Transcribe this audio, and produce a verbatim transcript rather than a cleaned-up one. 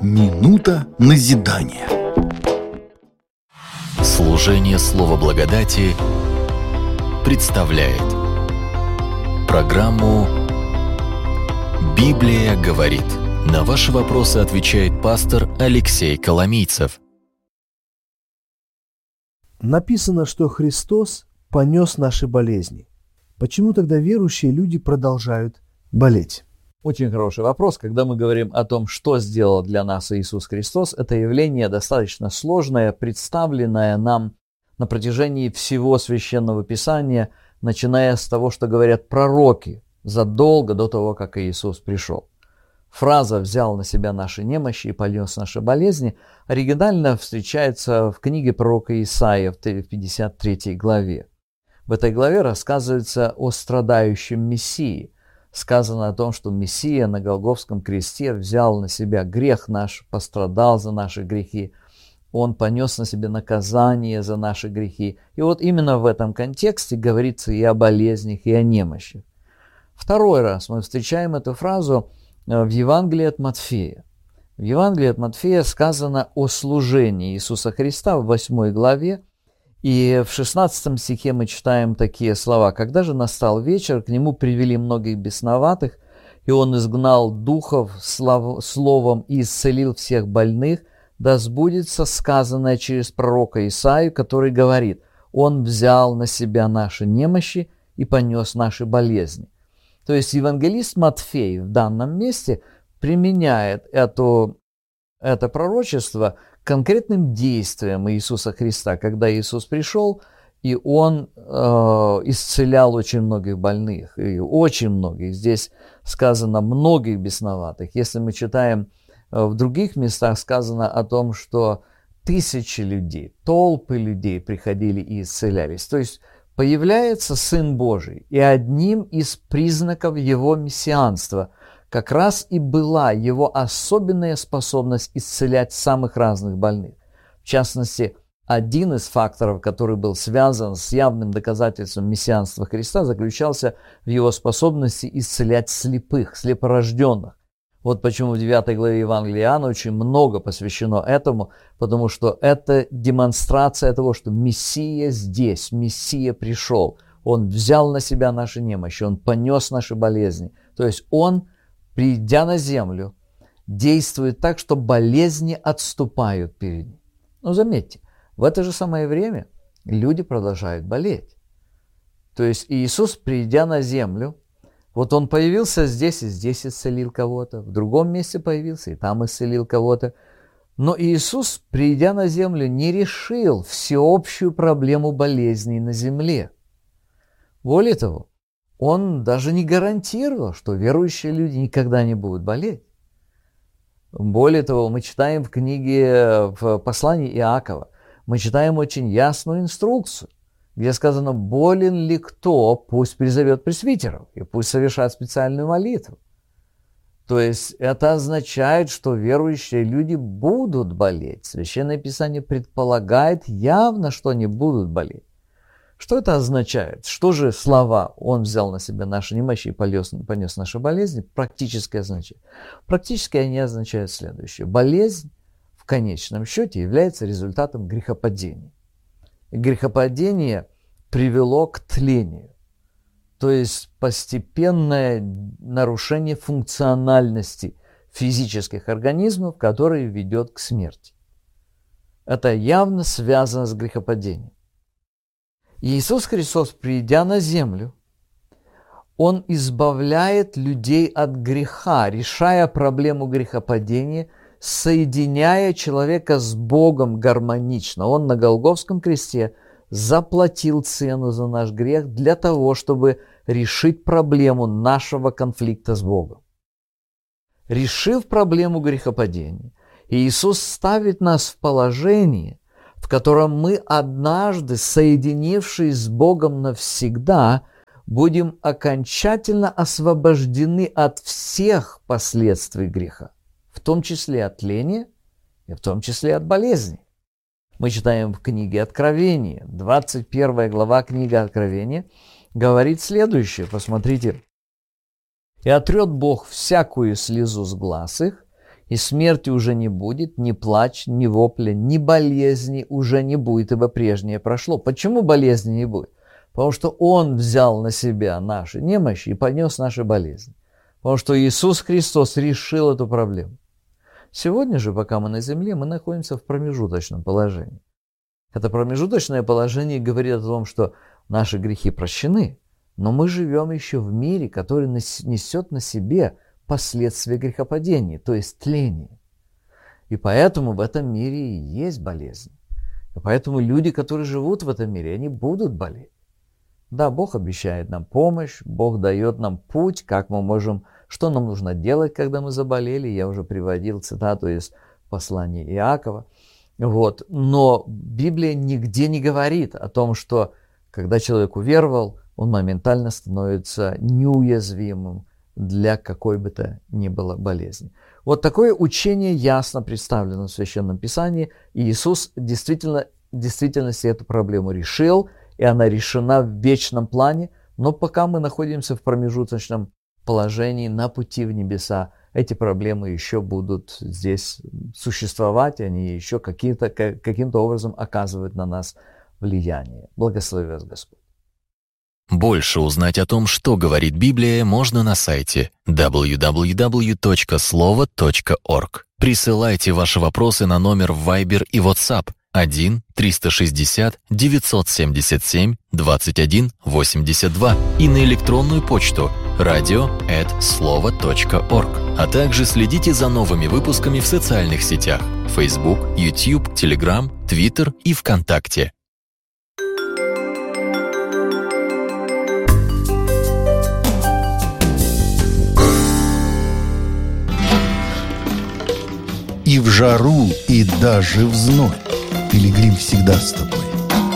Минута назидания. Служение Слова Благодати представляет программу «Библия говорит». На ваши вопросы отвечает пастор Алексей Коломийцев. Написано, что Христос понес наши болезни. Почему тогда верующие люди продолжают болеть? Очень хороший вопрос. Когда мы говорим о том, что сделал для нас Иисус Христос, это явление достаточно сложное, представленное нам на протяжении всего Священного Писания, начиная с того, что говорят пророки задолго до того, как Иисус пришел. Фраза «взял на себя наши немощи и понес наши болезни» оригинально встречается в книге пророка Исаия в пятьдесят третьей главе. В этой главе рассказывается о страдающем Мессии. Сказано о том, что Мессия на Голгофском кресте взял на себя грех наш, пострадал за наши грехи. Он понес на себе наказание за наши грехи. И вот именно в этом контексте говорится и о болезнях, и о немощах. Второй раз мы встречаем эту фразу в Евангелии от Матфея. В Евангелии от Матфея сказано о служении Иисуса Христа в восьмой главе. И в шестнадцатом стихе мы читаем такие слова. «Когда же настал вечер, к нему привели многих бесноватых, и он изгнал духов словом и исцелил всех больных, да сбудется сказанное через пророка Исаию, который говорит: он взял на себя наши немощи и понес наши болезни». То есть евангелист Матфей в данном месте применяет это, это пророчество конкретным действием Иисуса Христа, когда Иисус пришел, и Он э, исцелял очень многих больных, и очень многих. Здесь сказано многих бесноватых. Если мы читаем э, в других местах, сказано о том, что тысячи людей, толпы людей приходили и исцелялись. То есть появляется Сын Божий, и одним из признаков Его мессианства как раз и была Его особенная способность исцелять самых разных больных. В частности, один из факторов, который был связан с явным доказательством мессианства Христа, заключался в Его способности исцелять слепых, слепорожденных. Вот почему в девятой главе Евангелия Иоанна очень много посвящено этому, потому что это демонстрация того, что Мессия здесь, Мессия пришел. Он взял на себя наши немощи, Он понес наши болезни. То есть Он, придя на землю, действует так, что болезни отступают перед Ним. Но заметьте, в это же самое время люди продолжают болеть. То есть Иисус, придя на землю, вот Он появился здесь, и здесь исцелил кого-то, в другом месте появился, и там исцелил кого-то. Но Иисус, придя на землю, не решил всеобщую проблему болезней на земле. Более того, Он даже не гарантировал, что верующие люди никогда не будут болеть. Более того, мы читаем в книге, в послании Иакова, мы читаем очень ясную инструкцию, где сказано: болен ли кто, пусть призовет пресвитеров, и пусть совершает специальную молитву. То есть это означает, что верующие люди будут болеть. Священное Писание предполагает явно, что они будут болеть. Что это означает? Что же слова «Он взял на себя наши немощи и понес, понес наши болезни» практически означают? Практически они означают следующее. Болезнь в конечном счете является результатом грехопадения. Грехопадение привело к тлению, то есть постепенное нарушение функциональности физических организмов, которое ведет к смерти. Это явно связано с грехопадением. Иисус Христос, придя на землю, Он избавляет людей от греха, решая проблему грехопадения, соединяя человека с Богом гармонично. Он на Голгофском кресте заплатил цену за наш грех для того, чтобы решить проблему нашего конфликта с Богом. Решив проблему грехопадения, Иисус ставит нас в положение, в котором мы однажды, соединившись с Богом навсегда, будем окончательно освобождены от всех последствий греха, в том числе от тления и в том числе от болезней. Мы читаем в книге Откровения, двадцать первая глава книги Откровения, говорит следующее, посмотрите. «И отрет Бог всякую слезу с глаз их, И смерти уже не будет, ни плач, ни вопля, ни болезни уже не будет, ибо прежнее прошло. Почему болезни не будет? Потому что Он взял на себя наши немощи и понес наши болезни. Потому что Иисус Христос решил эту проблему. Сегодня же, пока мы на земле, мы находимся в промежуточном положении. Это промежуточное положение говорит о том, что наши грехи прощены, но мы живем еще в мире, который несет на себе последствия грехопадения, то есть тление. И поэтому в этом мире и есть болезнь. И поэтому люди, которые живут в этом мире, они будут болеть. Да, Бог обещает нам помощь, Бог дает нам путь, как мы можем, что нам нужно делать, когда мы заболели. Я уже приводил цитату из послания Иакова. Вот. Но Библия нигде не говорит о том, что когда человек уверовал, он моментально становится неуязвимым для какой бы то ни было болезни. Вот такое учение ясно представлено в Священном Писании, и Иисус действительно, в действительности эту проблему решил, и она решена в вечном плане, но пока мы находимся в промежуточном положении на пути в небеса, эти проблемы еще будут здесь существовать, и они еще каким-то, каким-то образом оказывают на нас влияние. Благослови вас Господь. Больше узнать о том, что говорит Библия, можно на сайте дабл ю дабл ю дабл ю точка слово точка орг. Присылайте ваши вопросы на номер в Viber и WhatsApp один триста шестьдесят девятьсот семьдесят семь двадцать один восемьдесят два и на электронную почту радио эт слово точка орг. А также следите за новыми выпусками в социальных сетях Facebook, YouTube, Telegram, Twitter и ВКонтакте. И в жару, и даже в зной Пилигрим всегда с тобой.